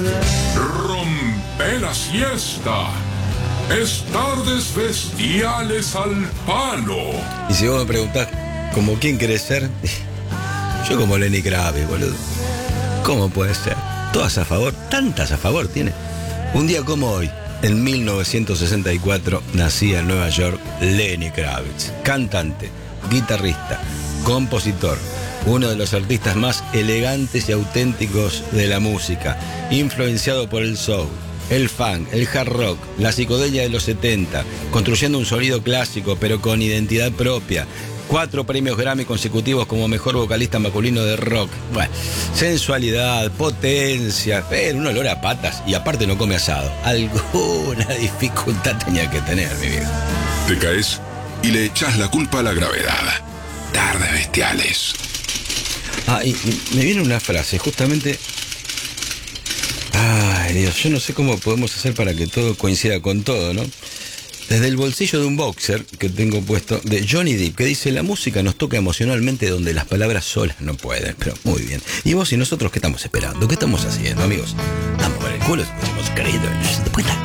Rompe la siesta. Es tardes bestiales al palo. Y si vos me preguntás, ¿como quién querés ser? Yo como Lenny Kravitz, boludo. ¿Cómo puede ser? Todas a favor, tantas a favor tiene. Un día como hoy, en 1964, nacía en Nueva York Lenny Kravitz, cantante, guitarrista, compositor, uno de los artistas más elegantes y auténticos de la música, influenciado por el soul, el funk, el hard rock, la psicodelia de los 70, construyendo un sonido clásico pero con identidad propia. 4 premios Grammy consecutivos como mejor vocalista masculino de rock. Bueno, sensualidad, potencia, pero un olor a patas y aparte no come asado. Alguna dificultad tenía que tener, mi viejo. Te caes y le echás la culpa a la gravedad. Tardes bestiales. Y me viene una frase, justamente. Ay, Dios, yo no sé cómo podemos hacer para que todo coincida con todo, ¿no? Desde el bolsillo de un boxer que tengo puesto, de Johnny Depp, que dice: la música nos toca emocionalmente donde las palabras solas no pueden. Pero muy bien. ¿Y vos y nosotros qué estamos esperando? ¿Qué estamos haciendo, amigos? Vamos a ver el culo, escuchemos querido.